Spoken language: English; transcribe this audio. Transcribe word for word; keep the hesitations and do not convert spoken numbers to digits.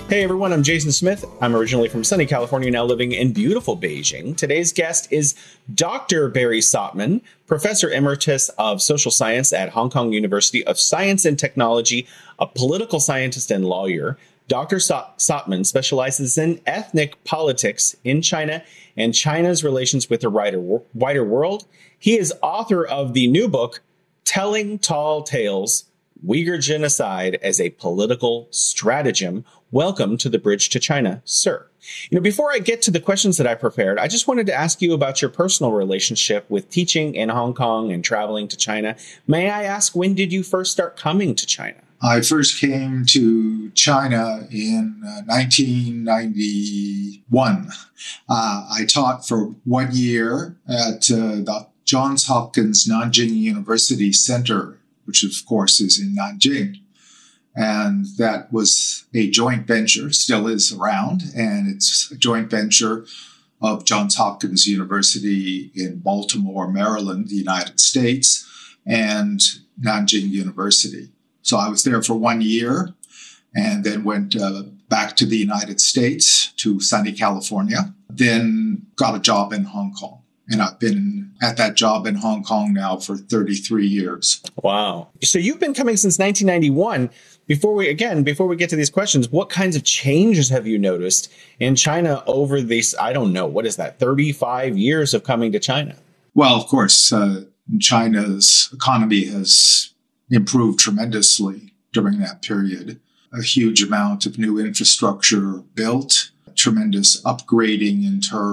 Hey everyone, I'm Jason Smith. I'm originally from sunny California, now living in beautiful Beijing. Today's guest is Doctor Barry Sautman, Professor Emeritus of Social Science at Hong Kong University of Science and Technology, a political scientist and lawyer. Doctor Sautman specializes in ethnic politics in China and China's relations with the wider, wider world. He is author of the new book, Telling Tall Tales, Uyghur Genocide as a Political Stratagem. Welcome to the Bridge to China, sir. You know, before I get to the questions that I prepared, I just wanted to ask you about your personal relationship with teaching in Hong Kong and traveling to China. May I ask, when did you first start coming to China? I first came to China in uh, nineteen ninety-one. Uh, I taught for one year at uh, the Johns Hopkins Nanjing University Center, which of course is in Nanjing. And that was a joint venture, still is around, and it's a joint venture of Johns Hopkins University in Baltimore, Maryland, the United States, and Nanjing University. So I was there for one year and then went uh, back to the United States, to sunny California, then got a job in Hong Kong. And I've been at that job in Hong Kong now for thirty-three years. Wow. So you've been coming since nineteen ninety-one. Before we, again, before we get to these questions, what kinds of changes have you noticed in China over these, I don't know, what is that, thirty-five years of coming to China? Well, of course, uh, China's economy has improved tremendously during that period. A huge amount of new infrastructure built, tremendous upgrading in terms